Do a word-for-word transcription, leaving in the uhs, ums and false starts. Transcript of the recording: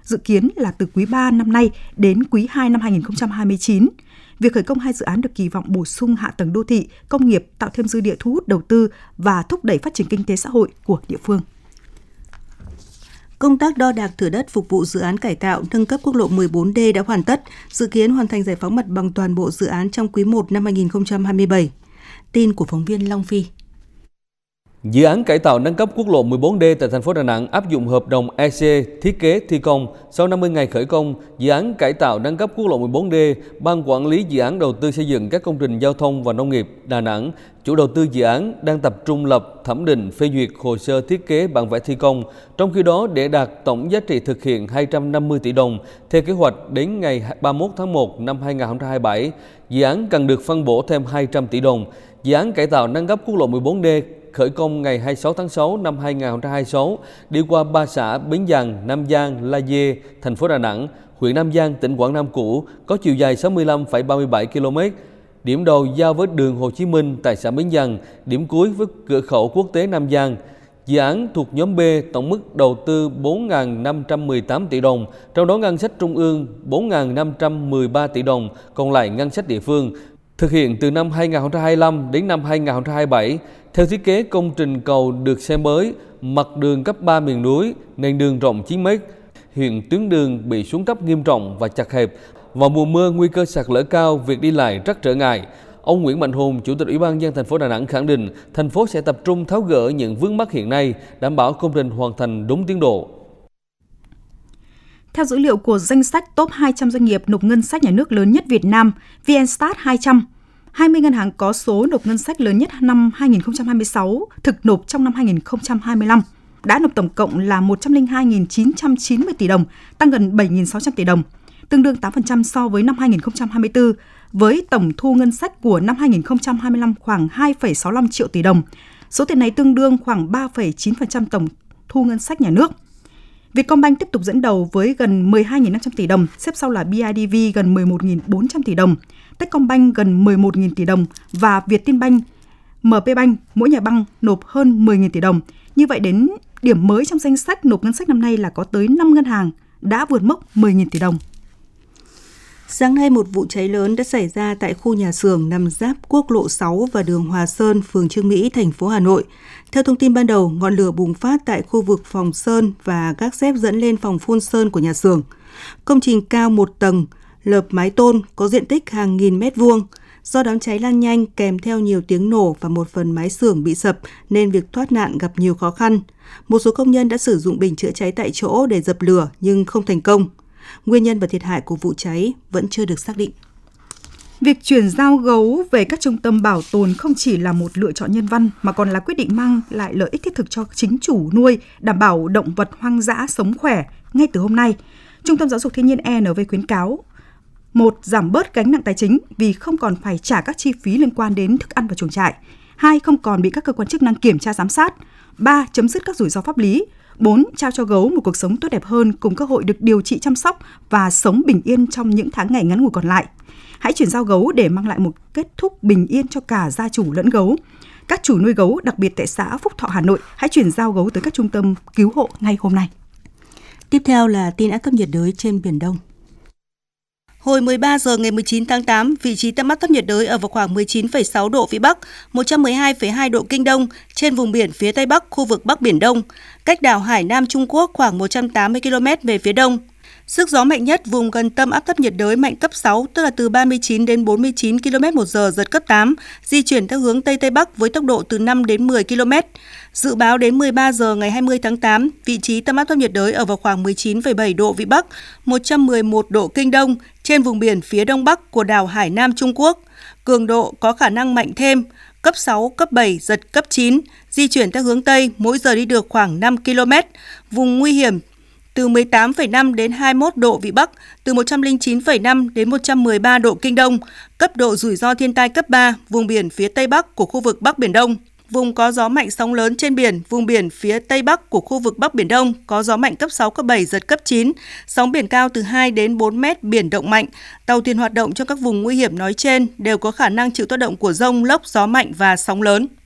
dự kiến là từ quý ba năm nay đến quý hai năm hai nghìn không trăm hai mươi chín. Việc khởi công hai dự án được kỳ vọng bổ sung hạ tầng đô thị, công nghiệp, tạo thêm dư địa thu hút đầu tư và thúc đẩy phát triển kinh tế xã hội của địa phương. Công tác đo đạc thửa đất phục vụ dự án cải tạo nâng cấp quốc lộ mười bốn D đã hoàn tất, dự kiến hoàn thành giải phóng mặt bằng toàn bộ dự án trong quý một năm hai nghìn không trăm hai mươi bảy. Tin của phóng viên Long Phi. Dự án cải tạo nâng cấp quốc lộ mười bốn D tại thành phố Đà Nẵng áp dụng hợp đồng e xê thiết kế thi công. Sau năm mươi ngày khởi công, dự án cải tạo nâng cấp quốc lộ mười bốn D, Ban Quản lý Dự án Đầu tư xây dựng các công trình giao thông và nông nghiệp Đà Nẵng, chủ đầu tư dự án đang tập trung lập, thẩm định, phê duyệt hồ sơ thiết kế bản vẽ thi công. Trong khi đó, để đạt tổng giá trị thực hiện hai trăm năm mươi tỷ đồng, theo kế hoạch đến ngày ba mươi mốt tháng một năm hai nghìn không trăm hai mươi bảy, dự án cần được phân bổ thêm hai trăm tỷ đồng. Dự án cải tạo nâng cấp quốc lộ mười bốn D khởi công ngày hai mươi sáu tháng sáu năm hai nghìn không trăm hai mươi sáu, đi qua ba xã Bến Giàng, Nam Giang, La Dê, thành phố Đà Nẵng, huyện Nam Giang, tỉnh Quảng Nam cũ, có chiều dài sáu mươi lăm phẩy ba mươi bảy ki lô mét. Điểm đầu giao với đường Hồ Chí Minh tại xã Bến Giàng, điểm cuối với cửa khẩu quốc tế Nam Giang. Dự án thuộc nhóm B, tổng mức đầu tư bốn nghìn năm trăm mười tám tỷ đồng, trong đó ngân sách trung ương bốn nghìn năm trăm mười ba tỷ đồng, còn lại ngân sách địa phương. Thực hiện từ năm hai nghìn không trăm hai mươi lăm đến năm hai nghìn không trăm hai mươi bảy, theo thiết kế công trình cầu được xây mới, mặt đường cấp ba miền núi, nền đường rộng chín mét. Hiện tuyến đường bị xuống cấp nghiêm trọng và chật hẹp. Vào mùa mưa, nguy cơ sạt lở cao, việc đi lại rất trở ngại. Ông Nguyễn Mạnh Hùng, Chủ tịch Ủy ban nhân dân thành phố Đà Nẵng khẳng định, thành phố sẽ tập trung tháo gỡ những vướng mắc hiện nay, đảm bảo công trình hoàn thành đúng tiến độ. Theo dữ liệu của danh sách top hai trăm doanh nghiệp nộp ngân sách nhà nước lớn nhất Việt Nam, VnStart hai trăm, hai mươi ngân hàng có số nộp ngân sách lớn nhất năm hai nghìn không trăm hai mươi sáu, thực nộp trong năm hai nghìn không trăm hai mươi lăm, đã nộp tổng cộng là một trăm lẻ hai nghìn chín trăm chín mươi tỷ đồng, tăng gần bảy nghìn sáu trăm tỷ đồng, tương đương tám phần trăm so với năm hai nghìn không trăm hai mươi tư, với tổng thu ngân sách của năm hai nghìn không trăm hai mươi lăm khoảng hai phẩy sáu mươi lăm triệu tỷ đồng. Số tiền này tương đương khoảng ba phẩy chín phần trăm tổng thu ngân sách nhà nước. Vietcombank tiếp tục dẫn đầu với gần mười hai nghìn năm trăm tỷ đồng, xếp sau là bê i đê vê gần mười một nghìn bốn trăm tỷ đồng, Techcombank gần mười một nghìn tỷ đồng và Vietinbank, em pê Bank, mỗi nhà băng nộp hơn mười nghìn tỷ đồng. Như vậy đến điểm mới trong danh sách nộp ngân sách năm nay là có tới năm ngân hàng đã vượt mốc mười nghìn tỷ đồng. Sáng nay, một vụ cháy lớn đã xảy ra tại khu nhà xưởng nằm giáp quốc lộ sáu và đường Hòa Sơn, phường Trương Mỹ, thành phố Hà Nội. Theo thông tin ban đầu, ngọn lửa bùng phát tại khu vực phòng sơn và các xếp dẫn lên phòng phun sơn của nhà xưởng. Công trình cao một tầng, lợp mái tôn, có diện tích hàng nghìn mét vuông. Do đám cháy lan nhanh kèm theo nhiều tiếng nổ và một phần mái xưởng bị sập nên việc thoát nạn gặp nhiều khó khăn. Một số công nhân đã sử dụng bình chữa cháy tại chỗ để dập lửa nhưng không thành công. Nguyên nhân và thiệt hại của vụ cháy vẫn chưa được xác định. Việc chuyển giao gấu về các trung tâm bảo tồn không chỉ là một lựa chọn nhân văn mà còn là quyết định mang lại lợi ích thiết thực cho chính chủ nuôi, đảm bảo động vật hoang dã sống khỏe ngay từ hôm nay. Trung tâm Giáo dục Thiên nhiên e en vê khuyến cáo: một. Giảm bớt gánh nặng tài chính vì không còn phải trả các chi phí liên quan đến thức ăn và chuồng trại. hai. Không còn bị các cơ quan chức năng kiểm tra giám sát. ba. Chấm dứt các rủi ro pháp lý. bốn. Trao cho gấu một cuộc sống tốt đẹp hơn cùng cơ hội được điều trị chăm sóc và sống bình yên trong những tháng ngày ngắn ngủi còn lại. Hãy chuyển giao gấu để mang lại một kết thúc bình yên cho cả gia chủ lẫn gấu. Các chủ nuôi gấu, đặc biệt tại xã Phúc Thọ, Hà Nội, hãy chuyển giao gấu tới các trung tâm cứu hộ ngay hôm nay. Tiếp theo là tin áp thấp nhiệt đới trên Biển Đông. Hồi mười ba giờ ngày mười chín tháng tám, vị trí tâm áp thấp nhiệt đới ở vào khoảng mười chín phẩy sáu độ Vĩ Bắc, một trăm mười hai phẩy hai độ Kinh Đông trên vùng biển phía Tây Bắc khu vực Bắc Biển Đông, cách đảo Hải Nam Trung Quốc khoảng một trăm tám mươi ki lô mét về phía đông. Sức gió mạnh nhất vùng gần tâm áp thấp nhiệt đới mạnh cấp sáu, tức là từ ba mươi chín đến bốn mươi chín ki lô mét một giờ, giật cấp tám, di chuyển theo hướng Tây Tây Bắc với tốc độ từ năm đến mười ki lô mét. Dự báo đến mười ba giờ ngày hai mươi tháng tám, vị trí tâm áp thấp nhiệt đới ở vào khoảng mười chín phẩy bảy độ Vĩ Bắc, một trăm mười một độ Kinh Đông trên vùng biển phía đông bắc của đảo Hải Nam Trung Quốc. Cường độ có khả năng mạnh thêm, cấp sáu, cấp bảy, giật cấp chín, di chuyển theo hướng Tây, mỗi giờ đi được khoảng năm ki lô mét. Vùng nguy hiểm từ mười tám phẩy năm đến hai mươi mốt độ Vĩ Bắc, từ một trăm lẻ chín phẩy năm đến một trăm mười ba độ Kinh Đông, cấp độ rủi ro thiên tai cấp ba, vùng biển phía Tây Bắc của khu vực Bắc Biển Đông. Vùng có gió mạnh sóng lớn trên biển, vùng biển phía Tây Bắc của khu vực Bắc Biển Đông, có gió mạnh cấp sáu, cấp bảy, giật cấp chín, sóng biển cao từ hai đến bốn mét, biển động mạnh. Tàu thuyền hoạt động trong các vùng nguy hiểm nói trên đều có khả năng chịu tác động của dông, lốc, gió mạnh và sóng lớn.